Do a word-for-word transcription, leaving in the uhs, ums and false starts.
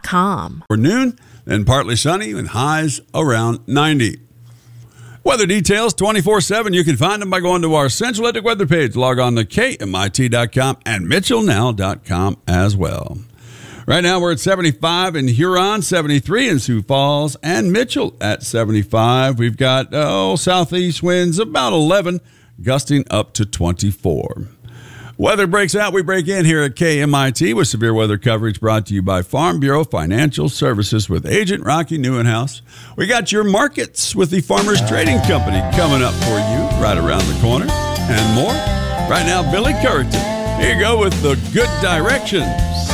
com. For noon, then partly sunny and highs around ninety. Weather details twenty-four seven. You can find them by going to our Central Atlantic weather page. Log on to K M I T dot com and Mitchell Now dot com as well. Right now we're at seventy-five in Huron, seventy-three in Sioux Falls, and Mitchell at seventy-five. We've got, oh, southeast winds about eleven, gusting up to twenty-four. Weather breaks out, we break in here at K M I T with severe weather coverage brought to you by Farm Bureau Financial Services with Agent Rocky Newenhouse. We got your markets with the Farmers Trading Company coming up for you right around the corner and more. Right now, Billy Currington. Here you go with the good directions.